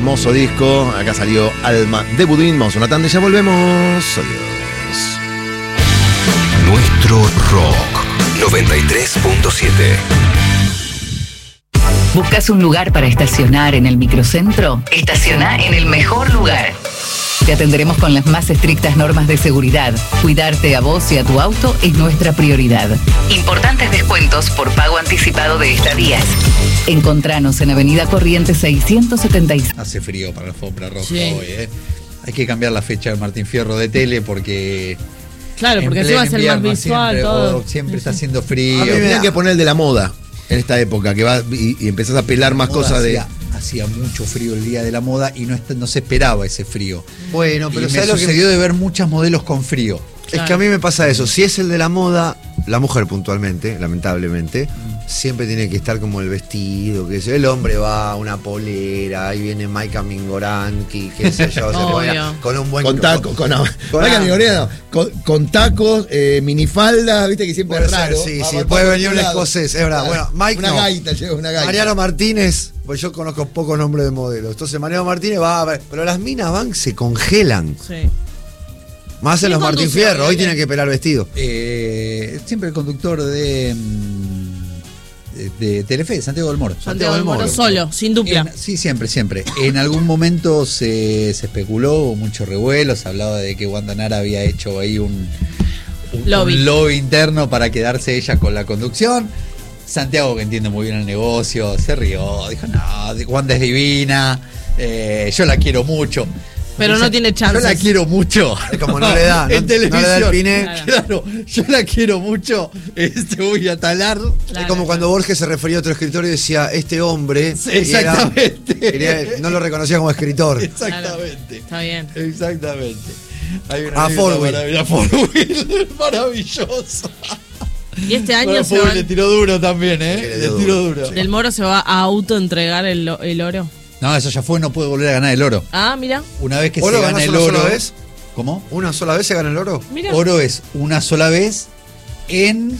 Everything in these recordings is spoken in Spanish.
hermoso disco. Acá salió Alma de Budín. Vamos a una tanda y ya volvemos. Adiós. Nuestro rock 93.7. ¿Buscas un lugar para estacionar en el microcentro? Estaciona en el mejor lugar. Te atenderemos con las más estrictas normas de seguridad. Cuidarte a vos y a tu auto es nuestra prioridad. Importantes descuentos por pago anticipado de estadías. Encontranos en Avenida Corrientes 676. Hace frío para la alfombra roja Sí. hoy, Hay que cambiar la fecha de Martín Fierro de tele porque... Claro, porque así va a ser más visual todo. Siempre está haciendo frío. A mí me tienen que poner el de la moda en esta época, que va y empezás a pelar más cosas de... Hacía mucho frío el día de la moda y no se esperaba ese frío. Bueno, pero Y me ¿sabes lo que sucedió de ver muchos modelos con frío. Es que a mí me pasa eso. Si es el de la moda, la mujer puntualmente, lamentablemente, siempre tiene que estar como el vestido, que el hombre va, una polera, ahí viene Maika Mingoranki, qué sé yo, se pone con un buen... Con tacos, con tacos, minifalda, viste que siempre puede es raro. ser, sí, puede venir un escocés, es verdad. Bueno, Mike una gaita, lleva una gaita. Mariano Martínez, pues yo conozco pocos nombres de modelos. Entonces Mariano Martínez va a ver, pero las minas van, se congelan. Sí. Más en los Martín Fierro, hoy tienen que pelar vestido. Siempre el conductor de Telefe, Santiago del Moro. Santiago del Moro solo, sin dupla. Sí, siempre. En algún momento se especuló, hubo mucho revuelo, se hablaba de que Wanda Nara había hecho ahí un lobby interno para quedarse ella con la conducción. Santiago, que entiende muy bien el negocio, se rió, dijo, no, Wanda es divina, yo la quiero mucho. Pero no tiene chances. Yo la quiero mucho. Es como no le da, en televisión. No le da el pine. Claro, yo la quiero mucho. Voy a talar. Es como cuando Borges se refería a otro escritor y decía, este hombre. Exactamente. No lo reconocía como escritor. Exactamente. Está bien. Exactamente. Hay A Forward. Maravilloso. Y este año se le tiró duro también, Le tiró duro. Del Moro se va a autoentregar el oro. No, eso ya fue, no puede volver a ganar el oro. Ah, mira. Una vez que ¿Oro se gana el una oro. sola vez? ¿Cómo? ¿Una sola vez se gana el oro? Mira. Oro es una sola vez en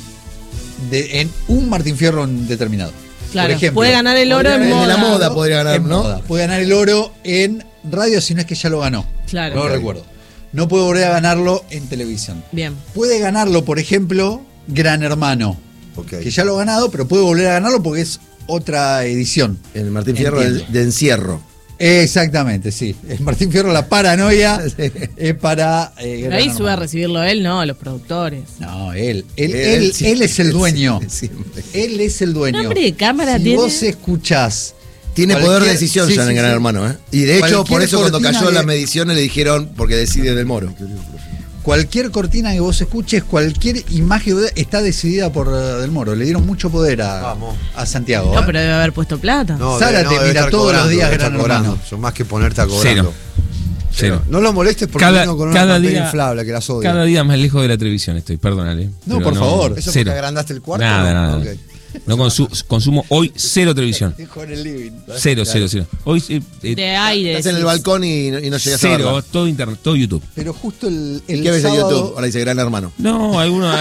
un Martín Fierro determinado. Claro, por ejemplo, puede ganar el oro en moda. de la moda podría ganar, en ¿no? moda. Puede ganar el oro en radio si no es que ya lo ganó. Claro. No lo recuerdo. No puede volver a ganarlo en televisión. Bien. Puede ganarlo, por ejemplo, Gran Hermano. Que ya lo ha ganado, pero puede volver a ganarlo porque es otra edición. El Martín Fierro de encierro. Exactamente, sí. El Martín Fierro, la paranoia es para... Pero ahí sube a recibirlo él, no, los productores. No, él es el dueño. Él es el dueño. ¿Nombre de cámara si tiene? vos escuchás... Tiene poder de decisión ya en Gran Hermano, ¿eh? Y de hecho, por eso cuando cayó las mediciones le dijeron, porque decide del Moro. Cualquier cortina que vos escuches, cualquier imagen está decidida por Del Moro. Le dieron mucho poder a Santiago. No, pero debe haber puesto plata. No, Zárate mira todos los días Gran Hermano. Son más que ponerte a cobrando. Cero. No lo molestes porque vino con una pantalla inflable que las odia. Cada día más lejos de la televisión estoy, perdónale. No, por favor. ¿Eso cero. porque agrandaste el cuarto? Nada. Okay. No consumo hoy cero televisión. Dijo en el living. Cero. Hoy De aire. Estás en el balcón y no llegas a cero, verla. todo internet, todo YouTube. Pero justo el ¿Qué ves en sábado... YouTube? Ahora dice Gran Hermano. No, algunos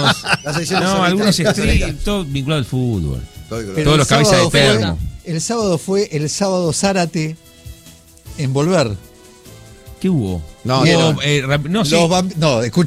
Las streams, todo vinculado al fútbol. Pero Todos los cabezas de termo. El sábado fue el sábado Zárate en Volver. ¿Qué hubo? No, Hubo, no, sí. No, escucha.